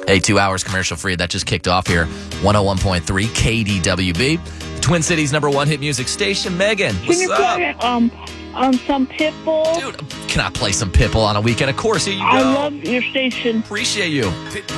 Hey, 2 hours commercial free. That just kicked off here. 101.3 KDWB. Twin Cities #1 hit music station. Megan, what's Can you up? play some Pitbull? Dude, can I play some Pitbull on a weekend? Of course, here you go. I love your station. Appreciate you.